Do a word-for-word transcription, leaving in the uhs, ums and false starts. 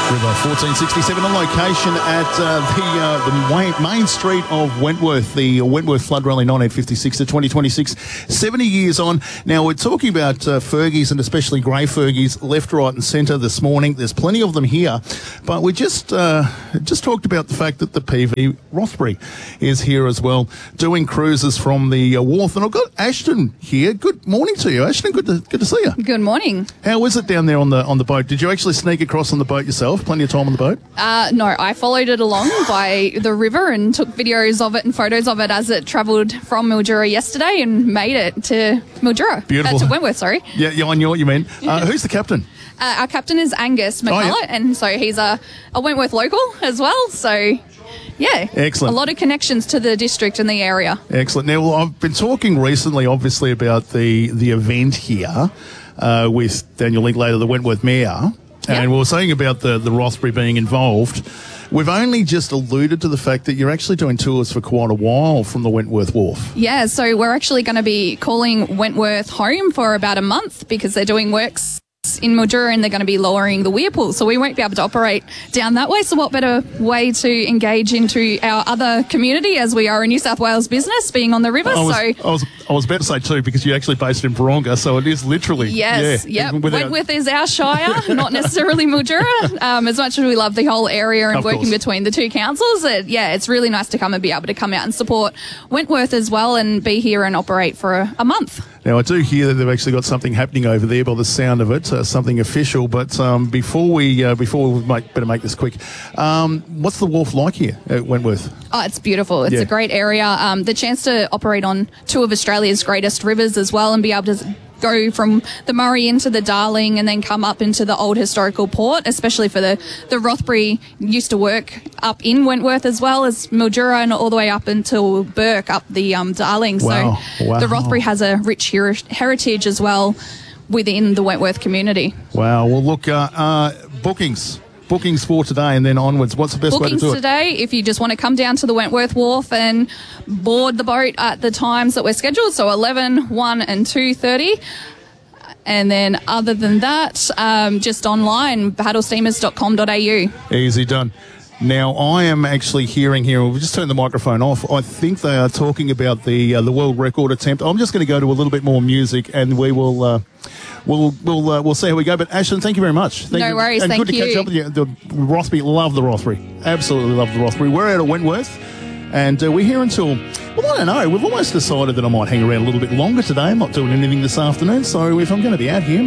River fourteen sixty-seven on location at uh, the uh, the main street of Wentworth, the Wentworth Flood Rally nineteen fifty-six to twenty twenty-six, seventy years on. Now, we're talking about uh, Fergies and especially grey Fergies left, right and centre this morning. There's plenty of them here, but we just uh, just talked about the fact that the P V Rothbury is here as well, doing cruises from the uh, wharf. And I've got Ashton here. Good morning to you, Ashton. Good to, good to see you. Good morning. How is it down there on the on the boat? Did you actually sneak across on the boat yourself? Plenty of time on the boat? Uh, no, I followed it along by the river and took videos of it and photos of it as it travelled from Mildura yesterday and made it to Mildura. Beautiful. Uh, to Wentworth, sorry. Yeah, yeah, I knew what you meant. Uh, who's the captain? Uh, our captain is Angus McCullough, Oh, yeah. and so he's a, a Wentworth local as well. So, yeah. Excellent. A lot of connections to the district and the area. Excellent. Now, well, I've been talking recently, obviously, about the, the event here uh, with Daniel Linklater, the Wentworth Mayor. Yep. And we were saying about the, the Rothbury being involved. We've only just alluded to the fact that you're actually doing tours for quite a while from the Wentworth Wharf. Yeah, so we're actually going to be calling Wentworth home for about a month because they're doing works in Mildura and they're going to be lowering the weir pool, so we won't be able to operate down that way. So what better way to engage into our other community as we are a New South Wales business being on the river. I was, so I was I was about to say too, because you're actually based in Baronga, so it is literally yes, yeah, yep. without- Wentworth is our shire, not necessarily Mildura. Um, as much as we love the whole area and Of working course. between the two councils, it, yeah, it's really nice to come and be able to come out and support Wentworth as well and be here and operate for a, a month. Now, I do hear that they've actually got something happening over there by the sound of it, uh, something official. But um, before we uh, before we make, better make this quick, um, what's the wharf like here at Wentworth? Oh, it's beautiful. It's Yeah. a great area. Um, the chance to operate on two of Australia's greatest rivers as well and be able to go from the Murray into the Darling and then come up into the old historical port, especially for the, the Rothbury used to work up in Wentworth as well as Mildura and all the way up until Burke up the um, Darling. Wow. So Wow. the Rothbury has a rich her- heritage as well within the Wentworth community. Wow. Well, look, uh, uh, bookings. Bookings for today and then onwards. What's the best Bookings way to do it? today, if you just want to come down to the Wentworth Wharf and board the boat at the times that we're scheduled, so eleven, one and two thirty. And then other than that, um, just online, paddle steamers dot com dot a u. Easy done. Now, I am actually hearing here, we'll just turn the microphone off. I think they are talking about the uh, the world record attempt. I'm just going to go to a little bit more music and we will uh, we'll we'll uh, we'll see how we go. But Ashton, thank you very much. Thank No you. worries, and thank good to you. catch up with you. The Rothbury, love the Rothbury. Absolutely love the Rothbury. We're out of Wentworth and uh, we're here until, well, I don't know. We've almost decided that I might hang around a little bit longer today. I'm not doing anything this afternoon, so if I'm going to be out here,